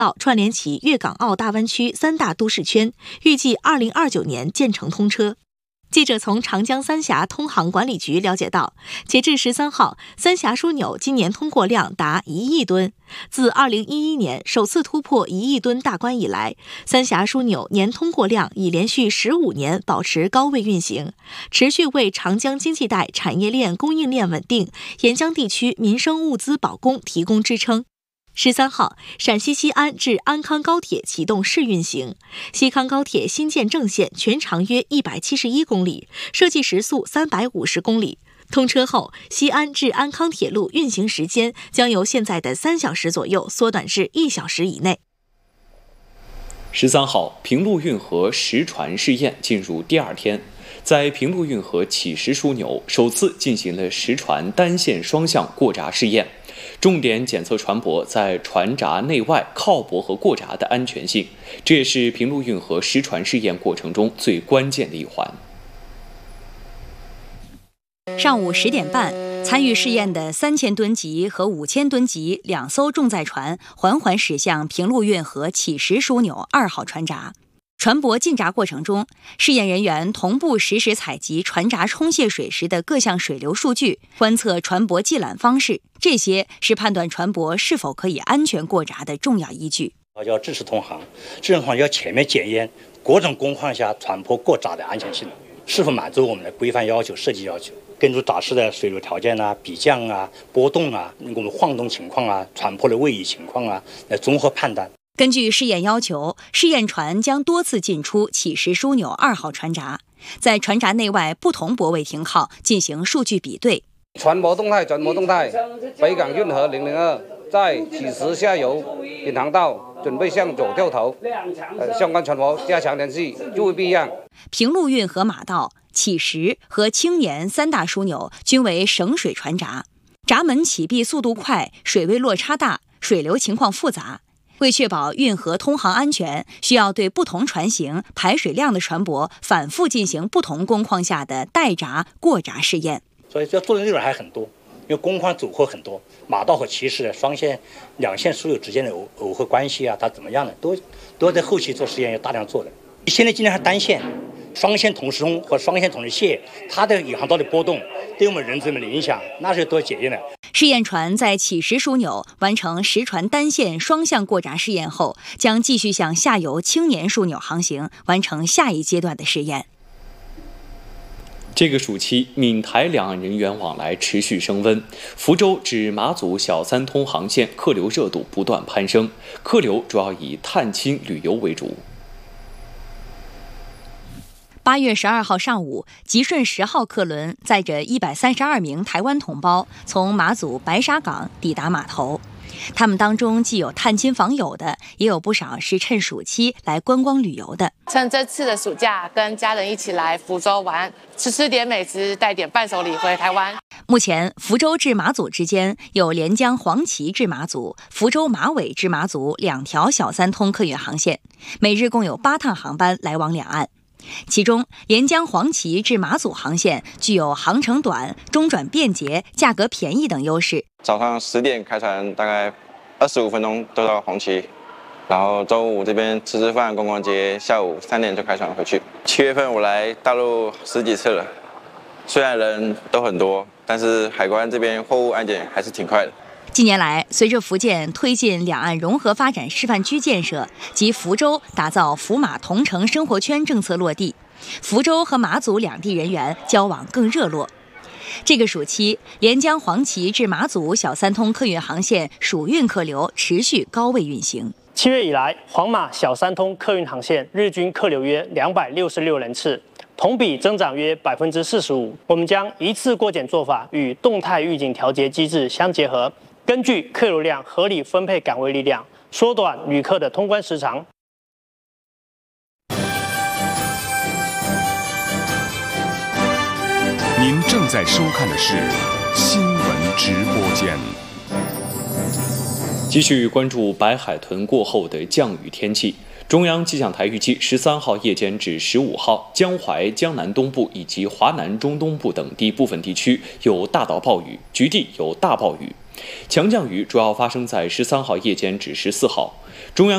串联起粤港澳大湾区3大都市圈，预计2029年建成通车。记者从长江三峡通航管理局了解到，截至13号，三峡枢纽今年通过量达1亿吨。自2011年首次突破1亿吨大关以来，三峡枢纽年通过量已连续15年保持高位运行，持续为长江经济带产业链供应链稳定、沿江地区民生物资保供提供支撑。13号，陕西西安至安康高铁启动试运行。西康高铁新建正线全长约171公里，设计时速350公里。通车后，西安至安康铁路运行时间将由现在的3小时左右缩短至1小时以内。 13号，平陆运河实船试验进入第2天。在平陆运河启石枢纽首次进行了实船单线双向过闸试验，重点检测船舶在船闸内外靠泊和过闸的安全性，这也是平陆运河实船试验过程中最关键的一环。 上午10点半，参与试验的3000吨级和5000吨级2艘重载船缓缓驶向平陆运河启石枢纽2号船闸。船舶进闸过程中，试验人员同步实时采集船闸冲卸水时的各项水流数据，观测船舶系缆方式，这些是判断船舶是否可以安全过闸的重要依据。 要支持通航，这种话要全面检验各种工况下船舶过闸的安全性，是否满足我们的规范要求、设计要求。根据闸室的水流条件啊、比降啊、波动啊、我们晃动情况啊、船舶的位移情况啊，来综合判断。 根据试验要求，试验船将多次进出启石枢纽2号船闸，在船闸内外不同泊位停靠进行数据比对。 船舶动态、转模动态，北港运河002在启石下游引航道准备向左掉头，相关船舶加强联系，注意避让。 平陆运河马道、启石和青年3大枢纽均为省水船闸，闸门启闭速度快，水位落差大，水流情况复杂。为确保运河通航安全，需要对不同船型、排水量的船舶反复进行不同工况下的待闸、过闸试验。 所以要做的内容还很多，因为工况组合很多，马道和启石的双线、两线枢纽之间的耦合关系啊，它怎么样的，都在后期做实验要大量做的。现在今天还单线、双线同时通和双线同时卸，它的引航道的波动对我们人质们的影响，那是多检验的。 试验船在启石枢纽完成实船单线双向过闸试验后，将继续向下游青年枢纽航行，完成下一阶段的试验。 这个暑期，闽台两岸人员往来持续升温，福州至马祖小三通航线客流热度不断攀升，客流主要以探亲旅游为主。 8月12号上午，吉顺10号客轮载着132名台湾同胞从马祖白沙港抵达码头。他们当中既有探亲访友的，也有不少是趁暑期来观光旅游的。 趁这次的暑假，跟家人一起来福州玩，吃点美食，带点伴手礼回台湾。 目前，福州至马祖之间有连江黄岐至马祖、福州马尾至马祖2条小三通客运航线，每日共有8趟航班来往两岸。其中，连江黄岐至马祖航线具有航程短、中转便捷、价格便宜等优势。 早上10点开船，大概25分钟都到黄岐，然后中午这边吃饭、逛逛街，下午3点就开船回去。7月份我来大陆10几次了，虽然人都很多，但是海关这边货物安检还是挺快的。 近年来，随着福建推进两岸融合发展示范区建设及福州打造福马同城生活圈政策落地，福州和马祖两地人员交往更热络。这个暑期，连江黄岐至马祖小三通客运航线暑运客流持续高位运行。 7月以来，黄马小三通客运航线日均客流约266人次，同比增长约45%。我们将一次过检做法与动态预警调节机制相结合，根据客流量合理分配港位力量，缩短旅客的通关时长。 您正在收看的是新闻直播间。 继续关注白海豚过后的降雨天气。中央气象台预计13号夜间至15号，江淮、江南东部以及华南中东部等地部分地区有大到暴雨，局地有大暴雨。强降雨主要发生在13号夜间至14号。中央